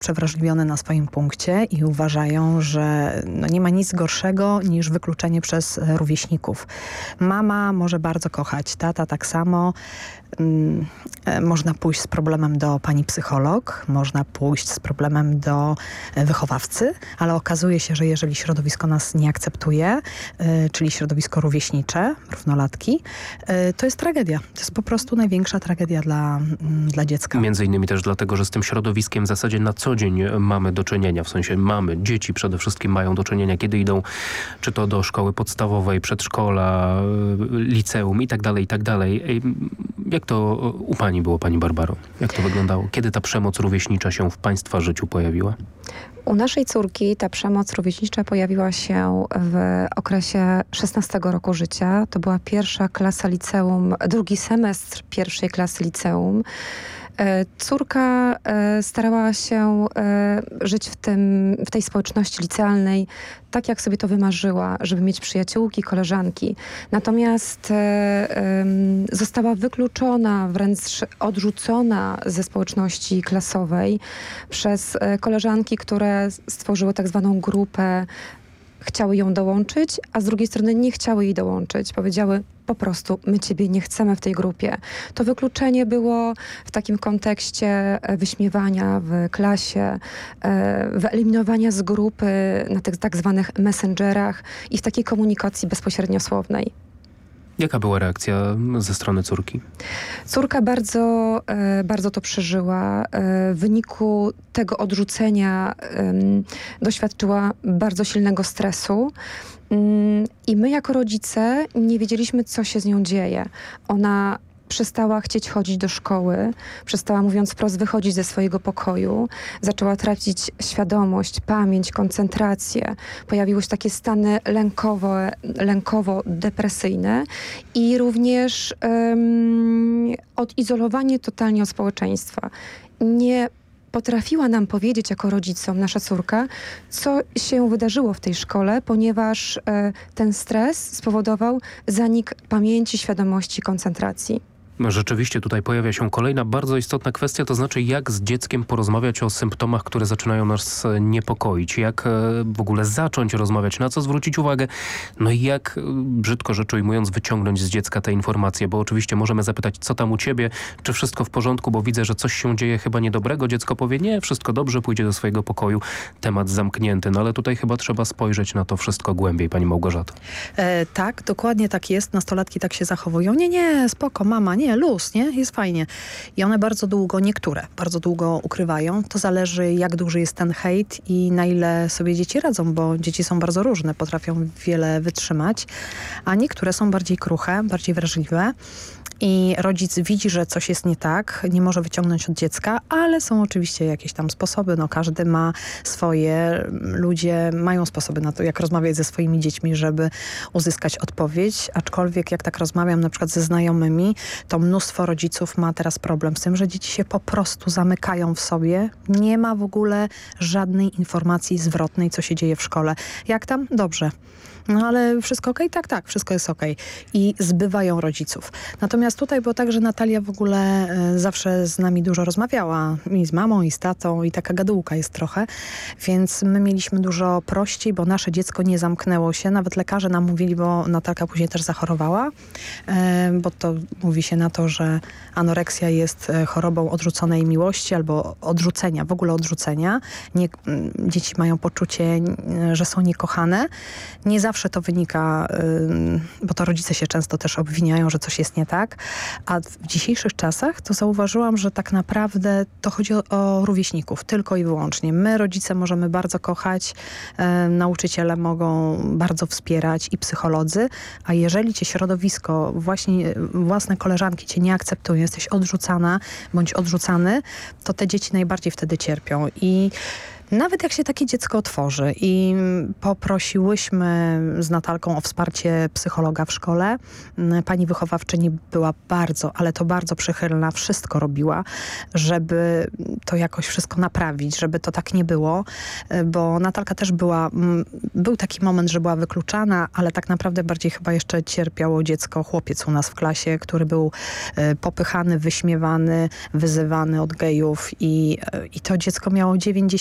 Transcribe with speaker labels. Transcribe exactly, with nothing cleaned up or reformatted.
Speaker 1: przewrażliwione na swoim punkcie i uważają, że no nie ma nic gorszego niż wykluczenie przez rówieśników. Mama może bardzo kochać, tata tak samo. Hmm, można pójść z problemem do pani psycholog, można pójść z problemem do wychowawcy, ale okazuje się, że jeżeli środowisko nas nie akceptuje, y, czyli środowisko rówieśnicze, równolatki, y, to jest tragedia. To jest po prostu największa tragedia dla, y, dla dziecka.
Speaker 2: Między innymi też dlatego, że z tym środowiskiem w zasadzie na co dzień mamy do czynienia, w sensie mamy, dzieci przede wszystkim mają do czynienia, kiedy idą czy to do szkoły podstawowej, przedszkola, liceum i tak dalej, i tak dalej. Jak to u pani było, pani Barbaro? Jak to wyglądało? Kiedy ta przemoc rówieśnicza się w państwa życiu pojawiła?
Speaker 3: U naszej córki ta przemoc rówieśnicza pojawiła się w okresie szesnastego roku życia. To była pierwsza klasa liceum, drugi semestr pierwszej klasy liceum. Córka starała się żyć w, tym, w tej społeczności licealnej tak, jak sobie to wymarzyła, żeby mieć przyjaciółki, koleżanki. Natomiast została wykluczona, wręcz odrzucona ze społeczności klasowej przez koleżanki, które stworzyły tak zwaną grupę. Chciały ją dołączyć, a z drugiej strony nie chciały jej dołączyć. Powiedziały po prostu, my ciebie nie chcemy w tej grupie. To wykluczenie było w takim kontekście wyśmiewania w klasie, wyeliminowania z grupy na tych tak zwanych messengerach i w takiej komunikacji bezpośrednio słownej.
Speaker 2: Jaka była reakcja ze strony córki?
Speaker 3: Córka bardzo, bardzo to przeżyła. W wyniku tego odrzucenia doświadczyła bardzo silnego stresu. I my jako rodzice nie wiedzieliśmy, co się z nią dzieje. Ona przestała chcieć chodzić do szkoły, przestała, mówiąc wprost, wychodzić ze swojego pokoju, zaczęła tracić świadomość, pamięć, koncentrację. Pojawiły się takie stany lękowo, lękowo-depresyjne i również um, odizolowanie totalnie od społeczeństwa. Nie potrafiła nam powiedzieć jako rodzicom, nasza córka, co się wydarzyło w tej szkole, ponieważ e, ten stres spowodował zanik pamięci, świadomości, koncentracji.
Speaker 2: Rzeczywiście tutaj pojawia się kolejna bardzo istotna kwestia, to znaczy jak z dzieckiem porozmawiać o symptomach, które zaczynają nas niepokoić. Jak w ogóle zacząć rozmawiać, na co zwrócić uwagę. No i jak, brzydko rzecz ujmując, wyciągnąć z dziecka te informacje, bo oczywiście możemy zapytać, co tam u ciebie, czy wszystko w porządku, bo widzę, że coś się dzieje chyba niedobrego. Dziecko powie, nie, wszystko dobrze, pójdzie do swojego pokoju, temat zamknięty. No ale tutaj chyba trzeba spojrzeć na to wszystko głębiej, pani Małgorzato.
Speaker 1: E, tak, dokładnie tak jest. Nastolatki tak się zachowują. Nie, nie, spoko, mama, nie, luz, nie? Jest fajnie. I one bardzo długo, niektóre, bardzo długo ukrywają. To zależy, jak duży jest ten hejt i na ile sobie dzieci radzą, bo dzieci są bardzo różne, potrafią wiele wytrzymać, a niektóre są bardziej kruche, bardziej wrażliwe. I rodzic widzi, że coś jest nie tak, nie może wyciągnąć od dziecka, ale są oczywiście jakieś tam sposoby. No, każdy ma swoje, ludzie mają sposoby na to, jak rozmawiać ze swoimi dziećmi, żeby uzyskać odpowiedź. Aczkolwiek jak tak rozmawiam na przykład ze znajomymi, to mnóstwo rodziców ma teraz problem z tym, że dzieci się po prostu zamykają w sobie. Nie ma w ogóle żadnej informacji zwrotnej, co się dzieje w szkole. Jak tam? Dobrze. No ale wszystko okej? Tak, tak, wszystko jest okej. I zbywają rodziców. Natomiast tutaj było tak, że Natalia w ogóle y, zawsze z nami dużo rozmawiała. I z mamą, i z tatą, i taka gadułka jest trochę. Więc my mieliśmy dużo prościej, bo nasze dziecko nie zamknęło się. Nawet lekarze nam mówili, bo Natalka później też zachorowała, y, bo to mówi się na to, że anoreksja jest chorobą odrzuconej miłości albo odrzucenia, w ogóle odrzucenia. Nie, y, dzieci mają poczucie, y, że są niekochane. Nie zawsze to wynika, y, bo to rodzice się często też obwiniają, że coś jest nie tak, a w dzisiejszych czasach to zauważyłam, że tak naprawdę to chodzi o, o rówieśników, tylko i wyłącznie. My, rodzice, możemy bardzo kochać, y, nauczyciele mogą bardzo wspierać i psycholodzy, a jeżeli cię środowisko, właśnie własne koleżanki cię nie akceptują, jesteś odrzucana bądź odrzucany, to te dzieci najbardziej wtedy cierpią i Nawet jak się takie dziecko otworzy i poprosiłyśmy z Natalką o wsparcie psychologa w szkole, pani wychowawczyni była bardzo, ale to bardzo przychylna, wszystko robiła, żeby to jakoś wszystko naprawić, żeby to tak nie było, bo Natalka też była, był taki moment, że była wykluczana, ale tak naprawdę bardziej chyba jeszcze cierpiało dziecko, chłopiec u nas w klasie, który był popychany, wyśmiewany, wyzywany od gejów i, i to dziecko miało dziewięć